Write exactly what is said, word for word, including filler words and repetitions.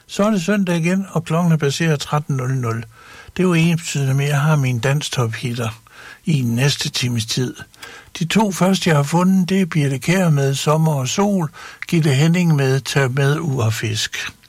Så er det søndag igen, og klokken er passeret tretten nul nul. Det er jo ensbetydende med, at jeg har min danstop-hitter i næste times tid. De to første, jeg har fundet, det er Birthe Kjær med Sommer og Sol, Gitte Henning med Tag med ur og fisk.